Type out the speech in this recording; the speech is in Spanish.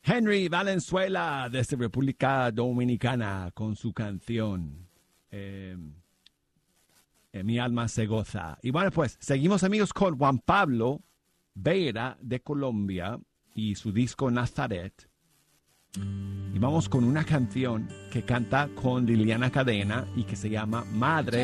Henry Valenzuela desde República Dominicana con su canción Mi alma se goza. Y bueno, pues seguimos amigos con Juan Pablo Vera de Colombia y su disco Nazaret. Y vamos con una canción que canta con Liliana Cadena y que se llama Madre